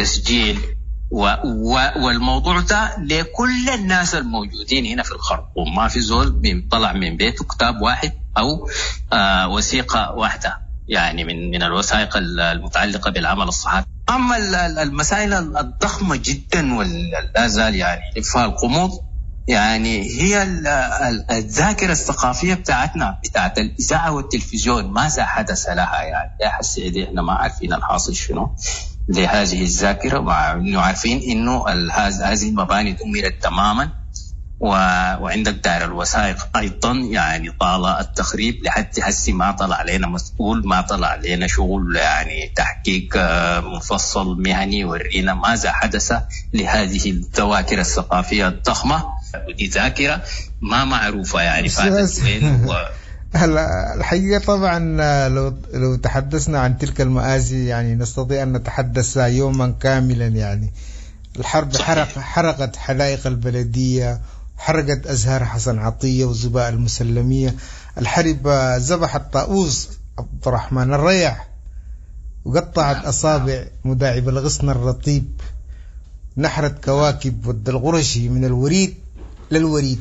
تسجيل والموضوع ده لكل الناس الموجودين هنا في الخرطوم. ما في زول بيطلع من بيته كتاب واحد أو وثيقة واحدة يعني من الوثائق المتعلقة بالعمل الصحفي. أما المسائل الضخمة جدا ولا زال يعني فيها الغموض، يعني هي الذاكرة الثقافية بتاعتنا بتاعت الإذاعة والتلفزيون ماذا حدث لها؟ يعني يا حسيدي احنا ما عارفين الحاصل شنو لهذه الذاكرة، مع انه عارفين انه هذه المباني دمرت تماما، وعندك دار الوثائق ايضا يعني طال التخريب لحد هسه ما طلع علينا مسؤول، ما طلع علينا شغل يعني تحقيق مفصل مهني يورينا ماذا حدث لهذه الذواكر الثقافية الضخمة. ودي ذاكرة ما معروفة يعني فاتت وين. الحقيقة طبعا لو تحدثنا عن تلك المآسي يعني نستطيع أن نتحدث يوما كاملا. يعني الحرب حرقت حدائق البلدية، حرقت أزهار حسن عطية وزباء المسلمية. الحرب ذبحت طاووس عبد الرحمن الريح، وقطعت أصابع مداعب الغصن الرطيب، نحرت كواكب ود الغرشي من الوريد للوريد.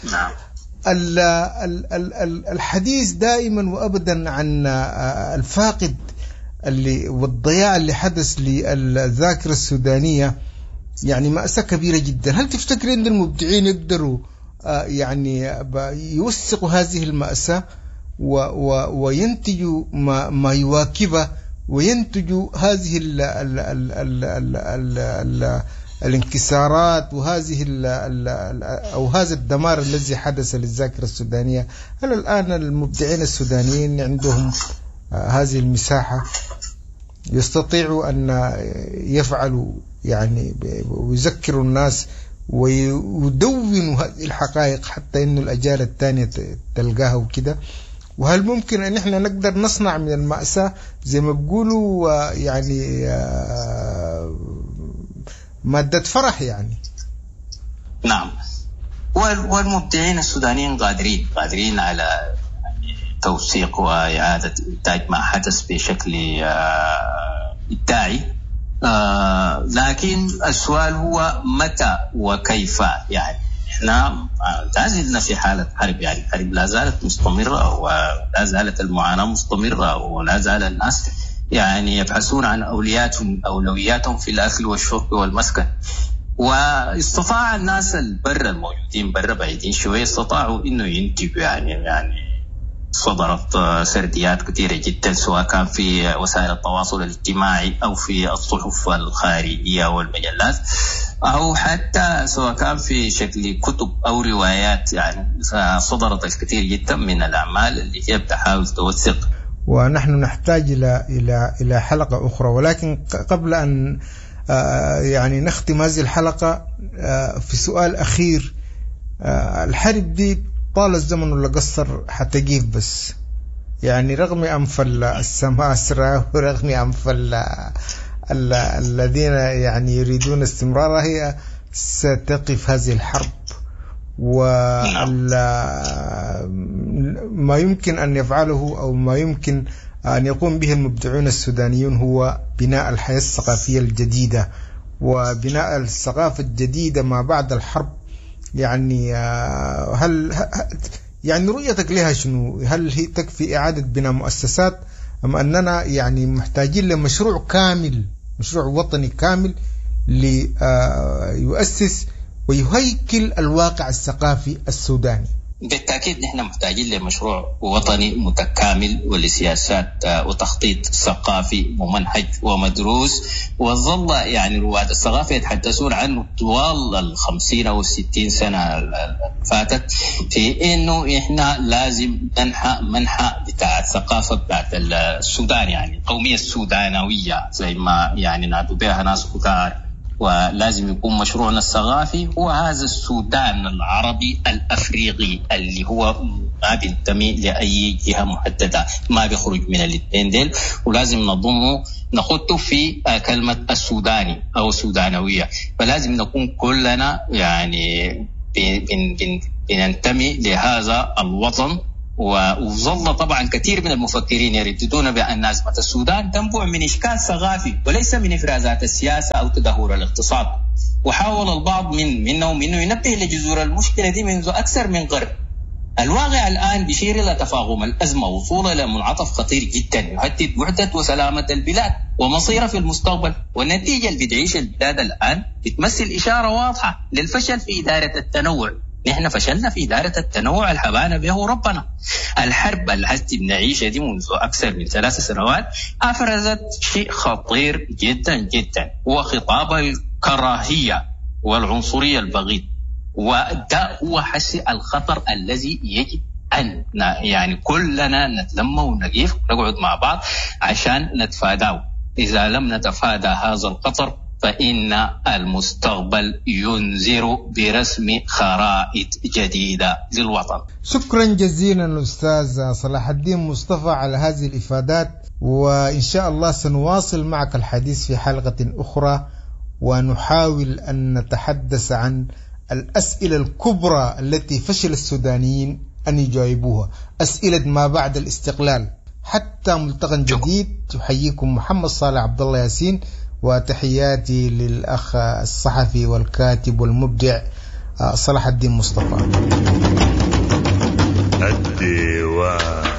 الحديث دائما وأبدا عن الفاقد والضياع اللي حدث للذاكرة السودانية يعني مأساة كبيرة جدا. هل تفتكر أن المبدعين يقدروا يعني يوثقوا هذه المأساة وينتجوا ما يواكبه، وينتجوا هذه الانكسارات وهذه أو هذا الدمار الذي حدث للذاكرة السودانية؟ هل الآن المبدعين السودانيين عندهم هذه المساحة يستطيعوا أن يفعلوا يعني ويذكروا الناس ويدونوا هذه الحقائق حتى إنه الأجيال الثانية تلقاها وكده؟ وهل ممكن أن احنا نقدر نصنع من المأساة زي ما بيقولوا يعني مادة فرح يعني؟ نعم، والمبدعين السودانيين قادرين على توثيق وإعادة إنتاج ما حدث بشكل إبداعي، لكن السؤال هو متى وكيف. يعني احنا لا زلنا في حالة حرب، يعني الحرب لا زالت مستمرة ولا زالت المعاناة مستمرة، ولا زال الناس يعني يبحثون عن أولوياتهم في الأكل والشرب والمسكن. واستطاع الناس البر الموجودين برا بعيدين شوية استطاعوا إنه ينتجوا يعني صدرت سرديات كثيرة جدا، سواء كان في وسائل التواصل الاجتماعي أو في الصحف الخارجية والمجلات، أو حتى سواء كان في شكل كتب أو روايات. يعني صدرت الكثير جدا من الأعمال اللي هي بتحاول توثق. ونحن نحتاج إلى حلقة أخرى، ولكن قبل أن يعني نختم هذه الحلقة في سؤال أخير. الحرب دي طال الزمن ولا قصر حتجيب بس، يعني رغم أنف السماسرة ورغم أنف الذين يعني يريدون استمرارها، هي ستقف هذه الحرب. وما يمكن أن يفعله أو ما يمكن أن يقوم به المبدعون السودانيون هو بناء الحياة الثقافية الجديدة وبناء الثقافة الجديدة ما بعد الحرب. يعني هل يعني رؤيتك لها شنو؟ هل هي تكفي إعادة بناء مؤسسات، أم أننا يعني محتاجين لمشروع كامل، مشروع وطني كامل ليؤسس ويهيكل الواقع الثقافي السوداني؟ بالتأكيد نحن محتاجين لمشروع وطني متكامل ولسياسات وتخطيط ثقافي ممنهج ومدروس. وظل يعني رواد الثقافة يتحدثون عنه طوال 50 أو 60 سنة فاتت، في إنه إحنا لازم منحى بتاع الثقافة بتاعت السودان، يعني القومية السودانوية زي ما يعني نادوا بها ناس كتار. ولازم يكون مشروعنا الثقافي هو هذا السودان العربي الأفريقي اللي هو ما بينتمي لأي جهة محددة، ما بيخرج من الاثنين ديل، ولازم نضمه نخطه في كلمة السوداني أو السودانوية. فلازم نكون كلنا يعني بننتمي لهذا الوطن وظل طبعا كثير من المفكرين يرددون بأن أزمة السودان تنبع من إشكال ثقافي وليس من إفرازات السياسة أو تدهور الاقتصاد. وحاول البعض منهم أنه ينبه لجذور المشكلة دي منذ أكثر من قرن. الواقع الآن بيشير إلى تفاقم الأزمة وصولا إلى منعطف خطير جدا يهدد وحدة وسلامة البلاد ومصيرها في المستقبل. والنتيجة اللي بتعيش البلاد الآن بتمثل إشارة واضحة للفشل في إدارة التنوع. نحن فشلنا في إدارة التنوع اللي حبانا به ربنا. الحرب اللي هسه بنعيشها دي منذ أكثر من 3 سنوات أفرزت شيء خطير جدا جدا، وخطاب الكراهية والعنصرية البغيض. وده هو حس الخطر الذي يجب أن يعني كلنا نتلم ونقف ونقعد مع بعض عشان نتفاداه. إذا لم نتفادى هذا الخطر فإن المستقبل ينذر برسم خرائط جديدة للوطن. شكرا جزيلا أستاذ صلاح الدين مصطفى على هذه الإفادات، وإن شاء الله سنواصل معك الحديث في حلقة أخرى ونحاول أن نتحدث عن الأسئلة الكبرى التي فشل السودانيين أن يجاوبوها، أسئلة ما بعد الاستقلال. حتى ملتقى جديد، يحييكم محمد صالح عبد الله ياسين، وتحياتي للأخ الصحفي والكاتب والمبدع صلاح الدين مصطفى. الديوان.